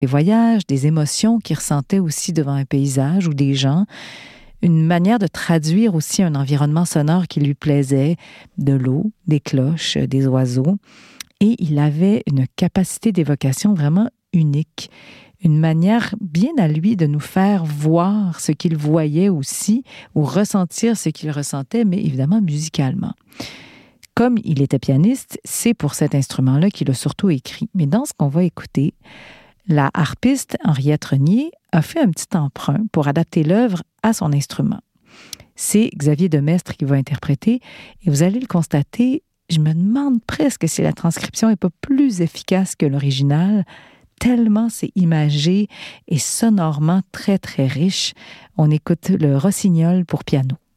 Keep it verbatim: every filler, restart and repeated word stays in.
des voyages, des émotions qu'il ressentait aussi devant un paysage ou des gens, une manière de traduire aussi un environnement sonore qui lui plaisait, de l'eau, des cloches, des oiseaux. Et il avait une capacité d'évocation vraiment unique, une manière bien à lui de nous faire voir ce qu'il voyait aussi, ou ressentir ce qu'il ressentait, mais évidemment musicalement. Comme il était pianiste, c'est pour cet instrument-là qu'il a surtout écrit. Mais dans ce qu'on va écouter, la harpiste Henriette Renier a fait un petit emprunt pour adapter l'œuvre à son instrument. C'est Xavier Demestre qui va interpréter, et vous allez le constater, je me demande presque si la transcription n'est pas plus efficace que l'original, tellement c'est imagé et sonorement très, très riche. On écoute le Rossignol pour piano.